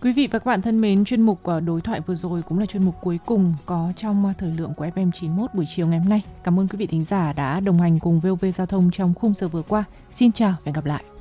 Quý vị và các bạn thân mến, chuyên mục đối thoại vừa rồi cũng là chuyên mục cuối cùng có trong thời lượng của FM91 buổi chiều ngày hôm nay. Cảm ơn quý vị thính giả đã đồng hành cùng VOV Giao thông trong khung giờ vừa qua. Xin chào và hẹn gặp lại.